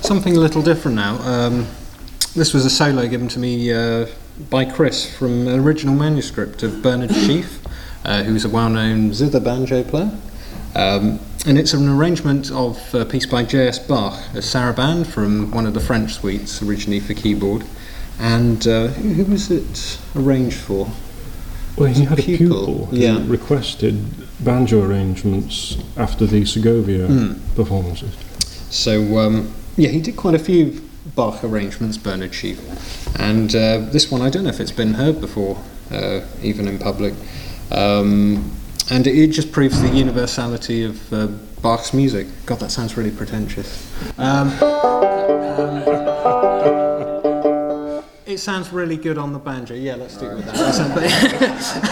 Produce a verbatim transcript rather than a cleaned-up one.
something a little different now. Um, this was a solo given to me uh, by Chris from an original manuscript of Bernard Sheaf, uh, who's a well-known zither banjo player. Um, and it's an arrangement of a piece by J S Bach, a sarabande from one of the French suites, originally for keyboard. And uh, who, who was it arranged for? Well, he had a pupil who yeah. requested banjo arrangements after the Segovia mm. performances. So, um, yeah, he did quite a few Bach arrangements, Bernard Sheaf. And uh, this one, I don't know if it's been heard before, uh, even in public. Um, and it, it just proves the universality of uh, Bach's music. God, that sounds really pretentious. Um, it sounds really good on the banjo. Yeah, let's stick with that.